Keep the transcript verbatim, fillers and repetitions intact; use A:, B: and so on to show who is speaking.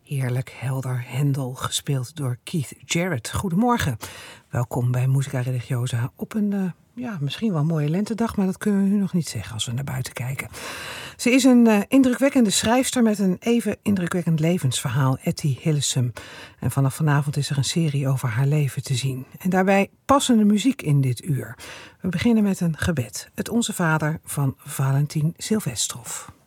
A: Heerlijk helder Händel, gespeeld door Keith Jarrett. Goedemorgen. Welkom bij Musica Religiosa op een, uh, ja, misschien wel een mooie lentedag, maar dat kunnen we nu nog niet zeggen als we naar buiten kijken. Ze is een uh, indrukwekkende schrijfster met een even indrukwekkend levensverhaal, Etty Hillesum. En vanaf vanavond is er een serie over haar leven te zien. En daarbij passende muziek in dit uur. We beginnen met een gebed. Het Onze Vader van Valentin Silvestrov.